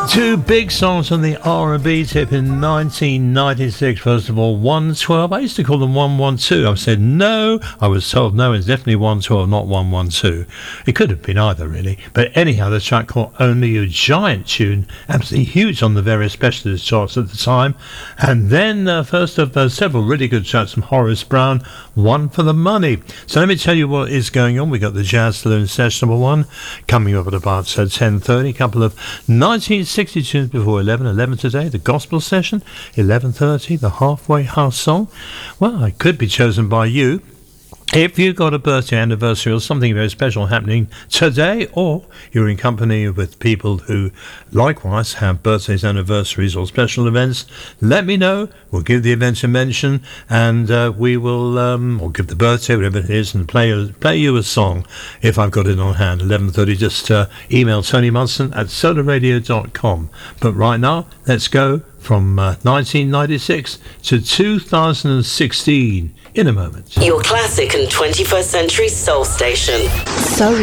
Two big songs on the R&B tip in 1996. First of all, 112. I used to call them 112. I said no. I was told no, it's definitely 112, not 112. It could have been either, really. But anyhow, the track called Only You, giant tune, absolutely huge on the various specialist charts at the time. And then first of several really good tracks from Horace Brown, One for the Money. So let me tell you what is going on. We got the Jazz Saloon Session number 1 coming up at about 10:30. A couple of 1960 tunes before 11 today, the Gospel Session, 11:30, the Halfway House Song. Well, it could be chosen by you. If you've got a birthday, anniversary or something very special happening today, or you're in company with people who likewise have birthdays, anniversaries or special events, let me know. We'll give the event a mention, and we will or give the birthday, whatever it is, and play you a song if I've got it on hand. 11:30, just email Tony Munson at solarradio.com. But right now, let's go from 1996 to 2016 in a moment. Your classic and 21st century soul station.